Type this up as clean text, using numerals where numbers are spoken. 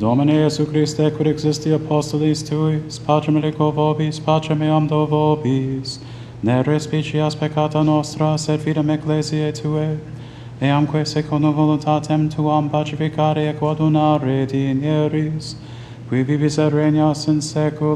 Domine Iesu Christe, quid existi apostolis tuis, pacem reliquo vobis, pacem eam do vobis, ne respicias peccata nostra, sed fidem ecclesiae Tuae, eamque secundum voluntatem Tuam pacificare et coadunare dineris, qui vivis et regnas in saecula